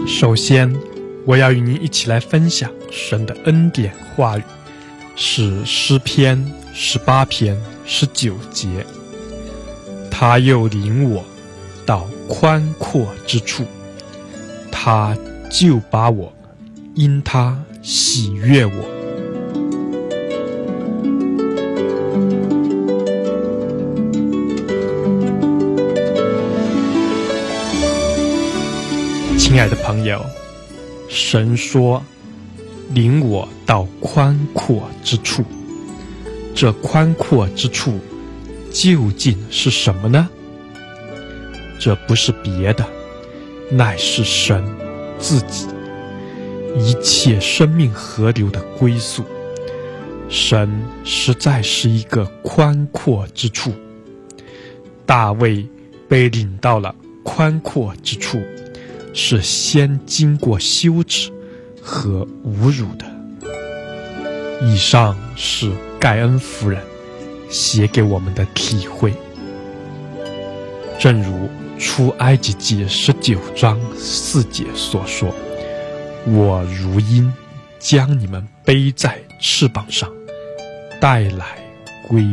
首先，我要与您一起来分享神的恩典话语，是诗篇18篇19节。他又领我到宽阔之处，他就把我因他喜悦我。亲爱的朋友，神说领我到宽阔之处，这宽阔之处究竟是什么呢？这不是别的，乃是神自己，一切生命河流的归宿。神实在是一个宽阔之处。大卫被领到了宽阔之处，是先经过羞耻和侮辱的。以上是盖恩夫人写给我们的体会。正如出埃及记19章4节所说，我如鹰将你们背在翅膀上，带来归